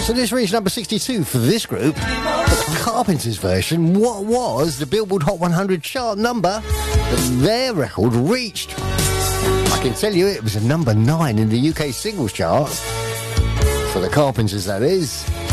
So this reached number 62 for this group. But the Carpenters version, what was the Billboard Hot 100 chart number that their record reached? I can tell you it was a number 9 in the UK singles chart. For the Carpenters, that is.